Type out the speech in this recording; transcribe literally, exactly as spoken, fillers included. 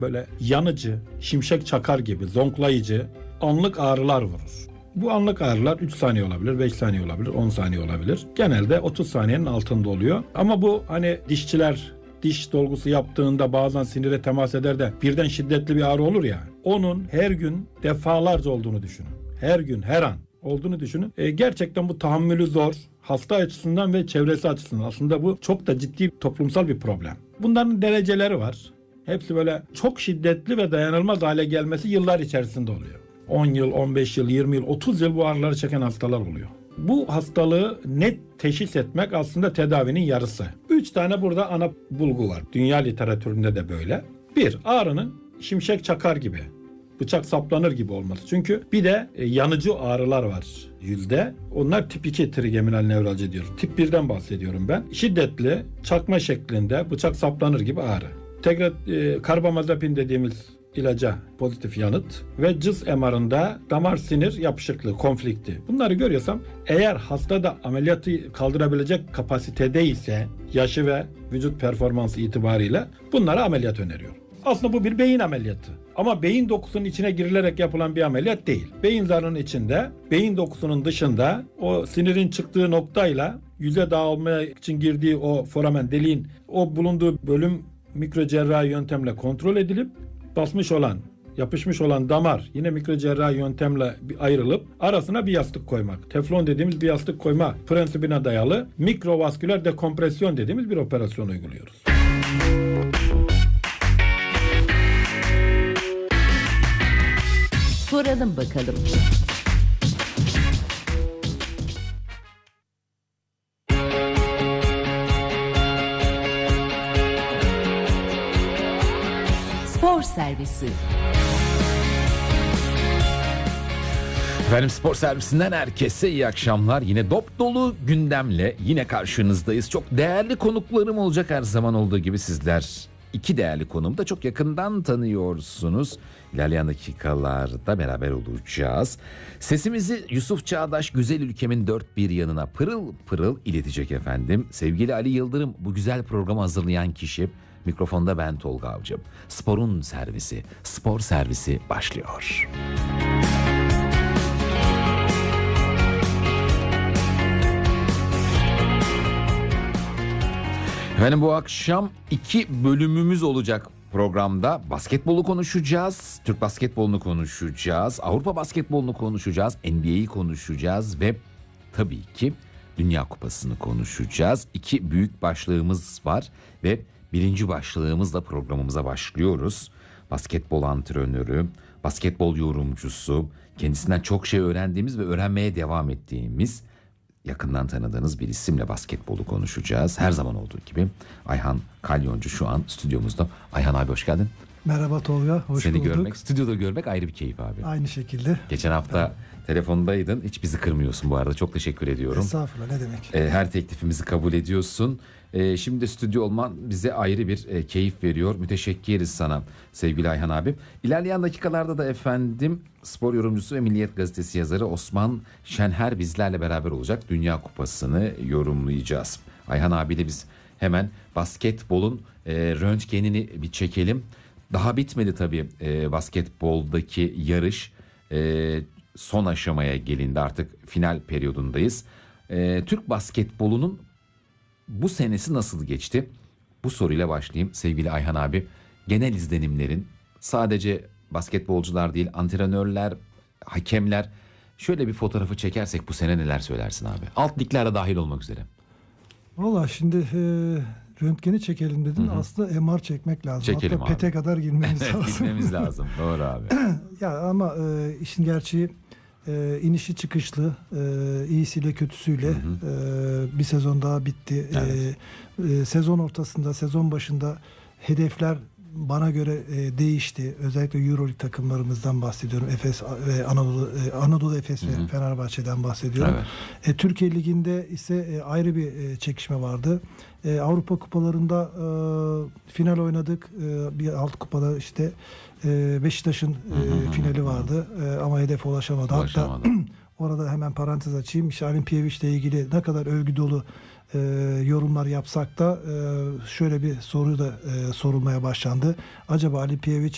böyle yanıcı, şimşek çakar gibi zonklayıcı anlık ağrılar vurur. Bu anlık ağrılar üç saniye olabilir, beş saniye olabilir, on saniye olabilir. Genelde otuz saniyenin altında oluyor. Ama bu hani dişçiler diş dolgusu yaptığında bazen sinire temas eder de birden şiddetli bir ağrı olur ya. Onun her gün defalarca olduğunu düşünün. Her gün, her an olduğunu düşünün. E, gerçekten bu tahammülü zor. Hasta açısından ve çevresi açısından aslında bu çok da ciddi toplumsal bir problem. Bunların dereceleri var. Hepsi böyle çok şiddetli ve dayanılmaz hale gelmesi yıllar içerisinde oluyor. on yıl, on beş yıl, yirmi yıl, otuz yıl bu ağrıları çeken hastalar oluyor. Bu hastalığı net teşhis etmek aslında tedavinin yarısı. Üç tane burada ana bulgu var. Dünya literatüründe de böyle. Bir, ağrının şimşek çakar gibi, bıçak saplanır gibi olması. Çünkü bir de e, yanıcı ağrılar var yüzde. Onlar tip iki trigeminal nevralji diyoruz. Tip birden bahsediyorum ben. Şiddetli, çakma şeklinde bıçak saplanır gibi ağrı. Tekrar e, karbamazepin dediğimiz ilaca pozitif yanıt ve cız M R'ında damar sinir yapışıklığı, konflikti. Bunları görüyorsam eğer hasta da ameliyatı kaldırabilecek kapasitede ise yaşı ve vücut performansı itibariyle bunlara ameliyat öneriyorum. Aslında bu bir beyin ameliyatı. Ama beyin dokusunun içine girilerek yapılan bir ameliyat değil. Beyin zarının içinde, beyin dokusunun dışında o sinirin çıktığı noktayla yüze dağılmaya için girdiği o foramen deliğin o bulunduğu bölüm mikrocerrahi yöntemle kontrol edilip basmış olan, yapışmış olan damar yine mikrocerrahi yöntemle ayrılıp arasına bir yastık koymak. Teflon dediğimiz bir yastık koyma prensibine dayalı mikrovasküler dekompresyon dediğimiz bir operasyon uyguluyoruz. Soralım bakalım. Spor servisi. Efendim, spor servisinden herkese iyi akşamlar. Yine dop dolu gündemle yine karşınızdayız. Çok değerli konuklarım olacak her zaman olduğu gibi. Sizler iki değerli konuğumu da çok yakından tanıyorsunuz. İlerleyen dakikalarda beraber olacağız. Sesimizi Yusuf Çağdaş güzel ülkemin dört bir yanına pırıl pırıl iletecek efendim. Sevgili Ali Yıldırım bu güzel programı hazırlayan kişi. Mikrofonda ben Tolga Avcı. Sporun servisi, spor servisi başlıyor. Efendim, bu akşam iki bölümümüz olacak programda. Basketbolu konuşacağız, Türk basketbolunu konuşacağız, Avrupa basketbolunu konuşacağız, N B A'yi konuşacağız ve tabii ki Dünya Kupası'nı konuşacağız. İki büyük başlığımız var ve birinci başlığımızla programımıza başlıyoruz. Basketbol antrenörü, basketbol yorumcusu, kendisinden çok şey öğrendiğimiz ve öğrenmeye devam ettiğimiz, yakından tanıdığınız bir isimle basketbolu konuşacağız. Her zaman olduğu gibi Ayhan Kalyoncu şu an stüdyomuzda. Ayhan abi, hoş geldin. Merhaba Tolga, hoş Seni bulduk. Seni görmek, stüdyoda görmek ayrı bir keyif abi. Aynı şekilde. Geçen hafta tamam. telefondaydın. Hiç bizi kırmıyorsun bu arada. Çok teşekkür ediyorum. Estağfurullah, ne demek. Ee, her teklifimizi kabul ediyorsun. Ee, şimdi de stüdyo olman bize ayrı bir e, keyif veriyor. Müteşekkiriz sana sevgili Ayhan abi. İlerleyen dakikalarda da efendim spor yorumcusu ve Milliyet Gazetesi yazarı Osman Şenher bizlerle beraber olacak. Dünya Kupası'nı yorumlayacağız. Ayhan abiyle biz hemen basketbolun e, röntgenini bir çekelim. Daha bitmedi tabii e, basketboldaki yarış. E, son aşamaya gelindi, artık final periyodundayız. E, Türk basketbolunun bu senesi nasıl geçti? Bu soruyla başlayayım sevgili Ayhan abi. Genel izlenimlerin, sadece basketbolcular değil, antrenörler, hakemler, şöyle bir fotoğrafı çekersek bu sene neler söylersin abi? Alt liglere dahil olmak üzere. Valla şimdi e, röntgeni çekelim dedin. Hı-hı. Aslında M R çekmek lazım. Çekelim hatta abi. P E T'e kadar girmemiz lazım. Gitmemiz lazım. Doğru abi. Ya ama e, işin gerçeği e, inişi çıkışlı, e, iyisiyle kötüsüyle e, bir sezon daha bitti. Evet. E, e, sezon ortasında, sezon başında hedefler bana göre e, değişti. Özellikle Euroleague takımlarımızdan bahsediyorum. Efes ve Anadolu e, Anadolu Efes ve Fenerbahçe'den bahsediyorum. Evet. E, Türkiye Ligi'nde ise e, ayrı bir e, çekişme vardı. E, Avrupa kupalarında e, final oynadık. E, bir alt kupada işte e, Beşiktaş'ın e, finali vardı. E, ama hedefe ulaşamadı. Ulaşamadı. Hatta orada hemen parantez açayım. İşte Alimpiyeviç'le ilgili ne kadar övgü dolu E, yorumlar yapsak da e, şöyle bir soru da e, sorulmaya başlandı. Acaba Alimpiyeviç